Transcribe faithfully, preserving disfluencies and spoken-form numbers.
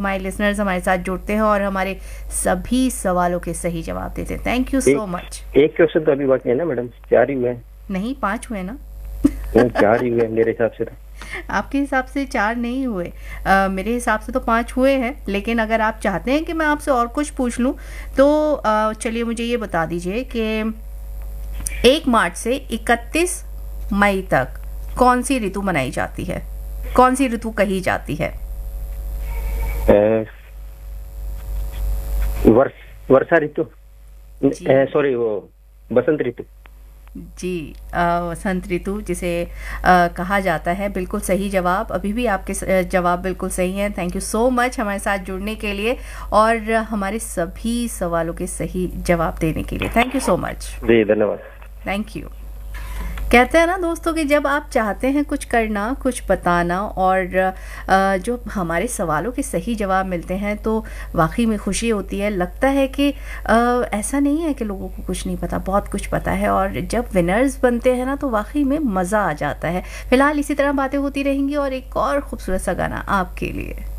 My listeners हमारे साथ जुड़ते हैं और हमारे सभी सवालों के सही जवाब देते हैं। Thank you so much. एक क्वेश्चन तो अभी बाकी है ना मैडम, चार ही हुए हैं। नहीं, पांच हुए ना। चार ही हुए मेरे हिसाब से तो। आपके हिसाब से चार नहीं हुए, आ, मेरे हिसाब से तो पांच हुए हैं। लेकिन अगर आप चाहते हैं कि मैं आपसे और कुछ पूछ लूं तो आ, चलिए मुझे ये बता दीजिए कि एक मार्च से इकतीस मई तक कौन सी ऋतु मनाई जाती है, कौन सी ऋतु कही जाती है? वर्ष वर्षा ऋतु, सॉरी वो बसंत ऋतु। जी, वसंत ऋतु जिसे आ, कहा जाता है। बिल्कुल सही जवाब। अभी भी आपके जवाब बिल्कुल सही हैं। थैंक यू सो मच हमारे साथ जुड़ने के लिए और हमारे सभी सवालों के सही जवाब देने के लिए। Thank you so much. जी धन्यवाद। Thank you. कहते हैं ना दोस्तों कि जब आप चाहते हैं कुछ करना, कुछ बताना और जो हमारे सवालों के सही जवाब मिलते हैं तो वाकई में खुशी होती है। लगता है कि ऐसा नहीं है कि लोगों को कुछ नहीं पता, बहुत कुछ पता है और जब विनर्स बनते हैं ना तो वाकई में मज़ा आ जाता है। फिलहाल इसी तरह बातें होती रहेंगी और एक और खूबसूरत सा गाना आपके लिए।